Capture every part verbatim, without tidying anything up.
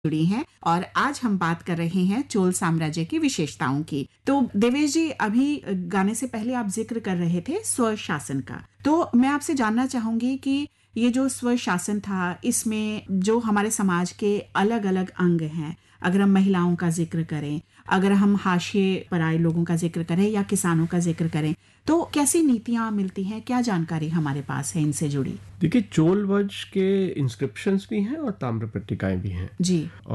जुड़ी हैं और आज हम बात कर रहे हैं चोल साम्राज्य की विशेषताओं की। तो देवेश जी, अभी गाने से पहले आप जिक्र कर रहे थे स्वशासन का, तो मैं आपसे जानना चाहूंगी कि ये जो स्वशासन था, इसमें जो हमारे समाज के अलग अलग अंग हैं, अगर हम महिलाओं का जिक्र करें, अगर हम हाशिए पर आए लोगों का जिक्र करें या किसानों का जिक्र करें, तो कैसी नीतियां मिलती हैं, क्या जानकारी हमारे पास है इनसे जुड़ी? देखिए, चोल वंश के इंस्क्रिप्शंस भी हैं और ताम्र पट्टिकाएं भी हैं जी।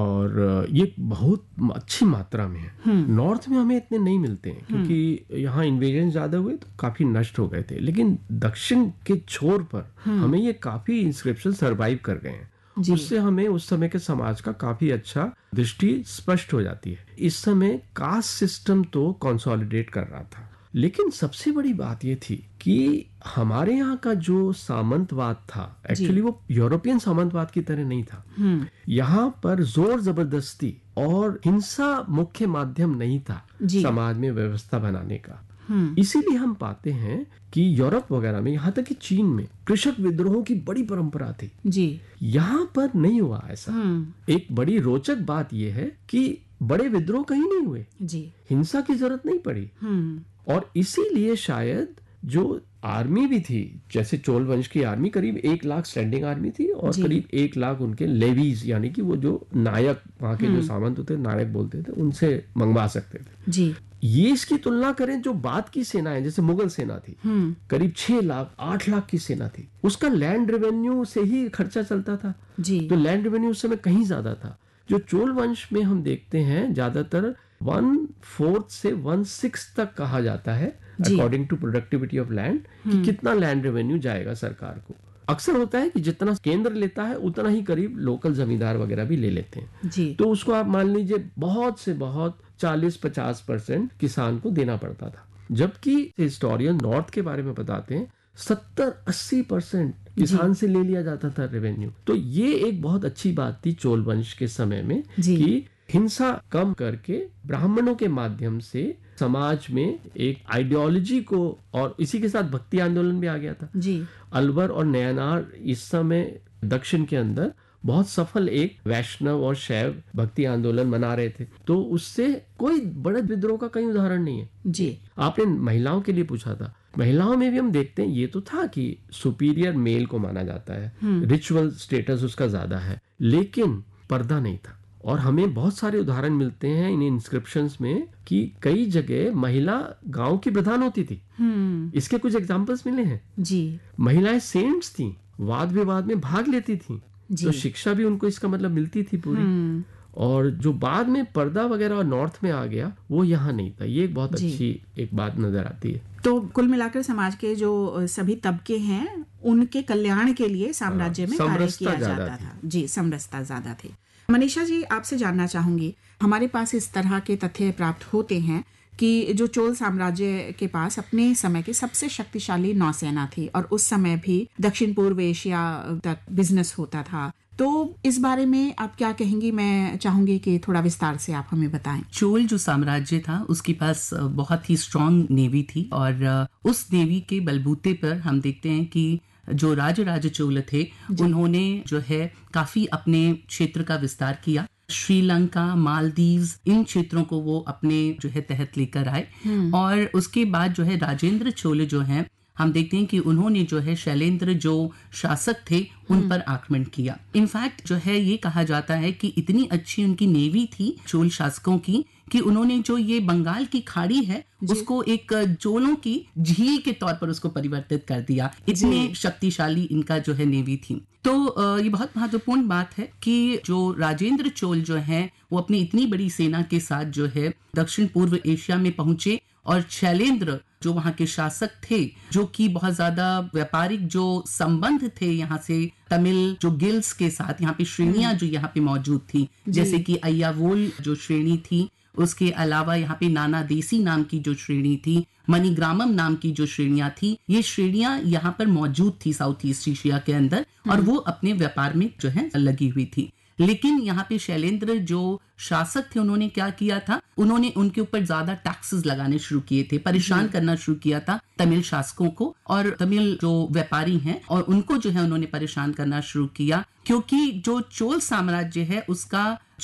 और ये बहुत अच्छी मात्रा में है। नॉर्थ में हमें इतने नहीं मिलते हैं क्योंकि यहाँ इन्वेजन ज्यादा हुए तो काफी नष्ट हो गए थे, लेकिन दक्षिण के छोर पर हमें ये काफी इंस्क्रिप्शन सर्वाइव कर गए हैं। उससे हमें उस समय के समाज का काफी अच्छा दृष्टि स्पष्ट हो जाती है। इस समय कास्ट सिस्टम तो कंसोलिडेट कर रहा था, लेकिन सबसे बड़ी बात ये थी कि हमारे यहाँ का जो सामंतवाद था, एक्चुअली वो यूरोपियन सामंतवाद की तरह नहीं था। यहाँ पर जोर जबरदस्ती और हिंसा मुख्य माध्यम नहीं था समाज में व्यवस्था बनाने का। इसीलिए हम पाते हैं कि यूरोप वगैरह में, यहाँ तक कि चीन में कृषक विद्रोहों की बड़ी परंपरा थी जी। यहाँ पर नहीं हुआ ऐसा। एक बड़ी रोचक बात यह है कि बड़े विद्रोह कहीं नहीं हुए जी। हिंसा की जरूरत नहीं पड़ी और इसीलिए शायद जो आर्मी भी थी, जैसे चोल वंश की आर्मी करीब एक लाख स्टैंडिंग आर्मी थी और करीब एक लाख उनके लेवीज, यानी कि वो जो नायक, वहां के जो सामंत होते नायक बोलते थे, उनसे मंगवा सकते थे जी। ये इसकी तुलना करें जो बाद की सेनाएं, जैसे मुगल सेना थी, करीब छह लाख आठ लाख की सेना थी, उसका लैंड रेवेन्यू से ही खर्चा चलता था जी। तो लैंड रेवेन्यू उस समय कहीं ज्यादा था। जो चोल वंश में हम देखते हैं ज्यादातर वन फोर्थ से वन सिक्स तक कहा जाता है according to productivity of land, कि कितना लैंड रेवेन्यू जाएगा सरकार को। अक्सर होता है कि जितना केंद्र लेता है उतना ही करीब लोकल जमींदार वगैरह भी ले लेते हैं जी। तो उसको आप मान लीजिए बहुत से बहुत चालीस पचास परसेंट किसान को देना पड़ता था, जबकि हिस्टोरियन नॉर्थ के बारे में बताते हैं सत्तर अस्सी परसेंट किसान से ले लिया जाता था रेवेन्यू। तो ये एक बहुत अच्छी बात थी चोल वंश के समय में कि हिंसा कम करके ब्राह्मणों के माध्यम से समाज में एक आइडियोलॉजी को, और इसी के साथ भक्ति आंदोलन भी आ गया था जी। अलवर और नयनार इस समय दक्षिण के अंदर बहुत सफल एक वैष्णव और शैव भक्ति आंदोलन मना रहे थे, तो उससे कोई बड़े विद्रोह का कहीं उदाहरण नहीं है जी। आपने महिलाओं के लिए पूछा था, महिलाओं में भी हम देखते हैं ये तो था कि सुपीरियर मेल को माना जाता है, रिचुअल स्टेटस उसका ज्यादा है, लेकिन पर्दा नहीं था। और हमें बहुत सारे उदाहरण मिलते हैं इन इंस्क्रिप्शंस में कि कई जगह महिला गांव की प्रधान होती थी। इसके कुछ एग्जांपल्स मिले हैं जी। महिलाएं सेंट्स थी, वाद विवाद में भाग लेती थी, तो शिक्षा भी उनको इसका मतलब मिलती थी पूरी। और जो बाद में पर्दा वगैरह और नॉर्थ में आ गया वो यहाँ नहीं था। ये एक बहुत अच्छी एक बात नजर आती है। तो कुल मिलाकर समाज के जो सभी तबके हैं उनके कल्याण के लिए साम्राज्य में कार्य किया जाता था जी। समरसता ज्यादा थी। मनीषा जी, आपसे जानना चाहूंगी, हमारे पास इस तरह के तथ्य प्राप्त होते हैं कि जो चोल साम्राज्य के पास अपने समय की सबसे शक्तिशाली नौसेना थी और उस समय भी दक्षिण पूर्व एशिया तक बिजनेस होता था, तो इस बारे में आप क्या कहेंगी? मैं चाहूंगी कि थोड़ा विस्तार से आप हमें बताएं। चोल जो साम्राज्य था उसके पास बहुत ही स्ट्रांग नेवी थी और उस नेवी के बलबूते पर हम देखते हैं कि जो राजराज चोल थे उन्होंने जो है काफी अपने क्षेत्र का विस्तार किया। श्रीलंका, मालदीव्स, इन क्षेत्रों को वो अपने जो है तहत लेकर आए और उसके बाद जो है राजेंद्र चोल जो है, हम देखते हैं कि उन्होंने जो है शैलेंद्र जो शासक थे उन पर आक्रमण किया। इनफैक्ट जो है ये कहा जाता है कि इतनी अच्छी उनकी नेवी थी चोल शासकों की कि उन्होंने जो ये बंगाल की खाड़ी है उसको एक चोलों की झील के तौर पर उसको परिवर्तित कर दिया। इतने शक्तिशाली इनका जो है नेवी थी। तो ये बहुत महत्वपूर्ण बात है कि जो राजेंद्र चोल जो है वो अपनी इतनी बड़ी सेना के साथ जो है दक्षिण पूर्व एशिया में पहुंचे और शैलेंद्र जो वहां के शासक थे, जो कि बहुत ज्यादा व्यापारिक जो संबंध थे यहाँ से तमिल जो गिल्ड्स के साथ, यहाँ पे श्रेणियां जो यहाँ पे मौजूद थी, जैसे कि अय्यावोल जो श्रेणी थी, उसके अलावा यहाँ पे नाना देसी नाम की जो श्रेणी थी, मणिग्रामम नाम की जो श्रेणियां थी, ये श्रेणियां यहाँ पर मौजूद थी साउथ ईस्ट एशिया के अंदर और वो अपने व्यापार में जो है लगी हुई थी। लेकिन यहाँ पे शैलेंद्र जो शासक थे उन्होंने क्या किया था, उन्होंने उनके ऊपर ज्यादा टैक्सेस लगाने शुरू किए थे, परेशान करना शुरू किया था तमिल शासकों को और तमिल जो व्यापारी हैं और उनको जो है उन्होंने परेशान करना शुरू किया, क्योंकि जो चोल साम्राज्य है उसका